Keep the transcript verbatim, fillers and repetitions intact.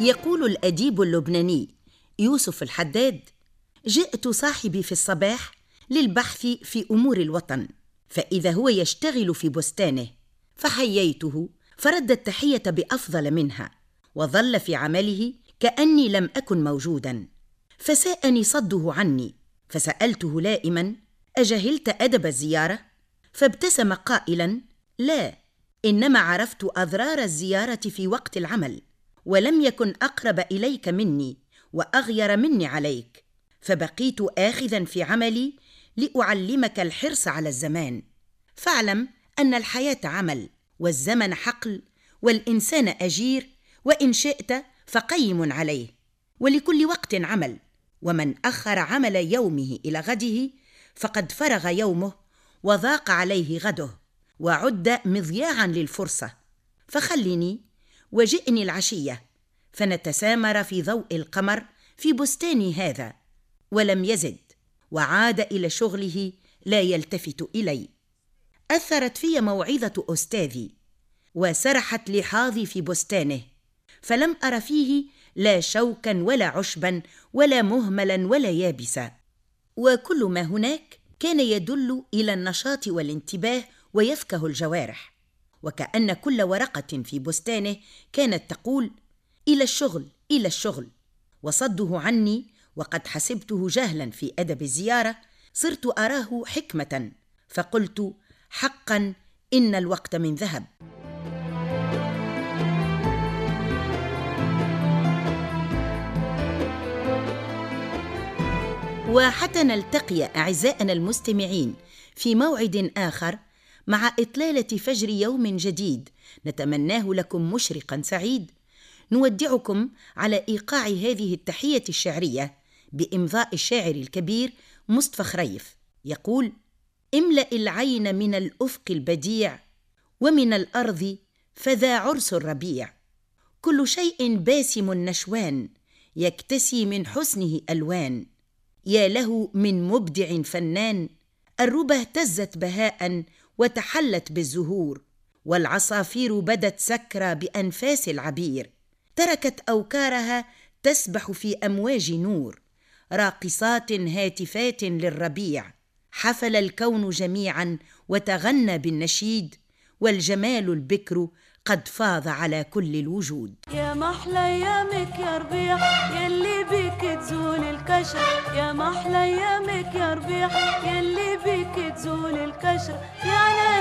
يقول الأديب اللبناني يوسف الحداد: جئت صاحبي في الصباح للبحث في أمور الوطن، فإذا هو يشتغل في بستانه، فحييته فرد التحية بأفضل منها، وظل في عمله كأني لم أكن موجوداً. فساءني صده عني، فسألته لائماً: أجهلت أدب الزيارة؟ فابتسم قائلاً: لا، إنما عرفت أضرار الزيارة في وقت العمل، ولم يكن أقرب إليك مني وأغير مني عليك، فبقيت آخذاً في عملي لأعلمك الحرص على الزمان. فاعلم أن الحياة عمل، والزمن حقل، والإنسان أجير، وإن شئت فقيم عليه، ولكل وقت عمل، ومن أخر عمل يومه إلى غده فقد فرغ يومه وضاق عليه غده، وعد مضياعاً للفرصة. فخلني وجئني العشية فنتسامر في ضوء القمر في بستاني هذا. ولم يزد، وعاد إلى شغله لا يلتفت إلي. أثرت في موعظة أستاذي، وسرحت لحاظي في بستانه، فلم أر فيه لا شوكا ولا عشبا ولا مهملا ولا يابسا، وكل ما هناك كان يدل إلى النشاط والانتباه ويفكه الجوارح، وكأن كل ورقة في بستانه كانت تقول: إلى الشغل، إلى الشغل. وصده عني وقد حسبته جهلا في أدب الزيارة، صرت أراه حكمة، فقلت: حقا إن الوقت من ذهب. وحتى نلتقي أعزائنا المستمعين في موعد آخر مع إطلالة فجر يوم جديد نتمناه لكم مشرقا سعيد، نودعكم على إيقاع هذه التحية الشعرية بإمضاء الشاعر الكبير مصطفى خريف، يقول: املأ العين من الأفق البديع، ومن الأرض فذا عرس الربيع، كل شيء باسم نشوان، يكتسي من حسنه ألوان، يا له من مبدع فنان، الربى اهتزت بهاء وتحلت بالزهور، والعصافير بدت سكرى بأنفاس العبير، تركت أوكارها تسبح في أمواج نور، راقصات هاتفات للربيع، حفل الكون جميعا وتغنى بالنشيد، والجمال البكر قد فاض على كل الوجود. يا محلى ايامك يا ربيع، يلي بيك تزول الكشر، يا محلى ايامك يا ربيع، يلي بيك تزول الكشر، يا